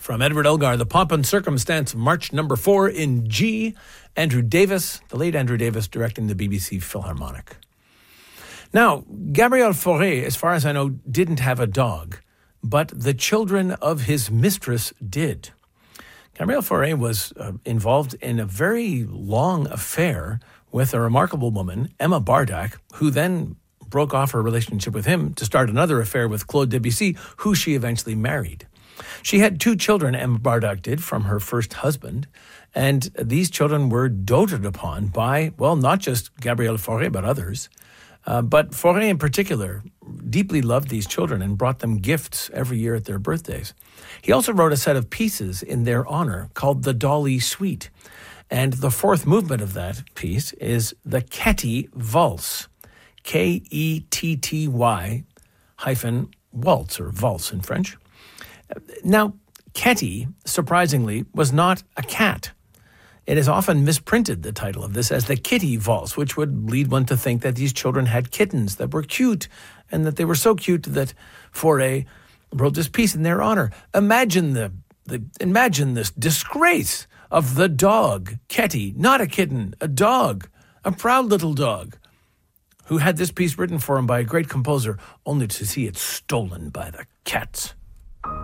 from Edward Elgar, The Pomp and Circumstance, March number 4 in G. Andrew Davis, the late Andrew Davis, directing the BBC Philharmonic. Now, Gabriel Fauré, as far as I know, didn't have a dog, but the children of his mistress did. Gabriel Fauré was involved in a very long affair with a remarkable woman, Emma Bardak, who then broke off her relationship with him to start another affair with Claude Debussy, who she eventually married. She had 2 children, Emma Bardak did, from her first husband, and these children were doted upon by, well, not just Gabriel Fauré, but others. But Fauré in particular deeply loved these children and brought them gifts every year at their birthdays. He also wrote a set of pieces in their honor called the Dolly Suite. And the 4th movement of that piece is the Ketty Valse, Ketty hyphen waltz, or valse in French. Now, Ketty, surprisingly, was not a cat. It is often misprinted, the title of this, as the Kitty Valse, which would lead one to think that these children had kittens that were cute, and that they were so cute that Fauré wrote this piece in their honor. Imagine imagine this disgrace of the dog, Ketty, not a kitten, a dog, a proud little dog, who had this piece written for him by a great composer, only to see it stolen by the cats.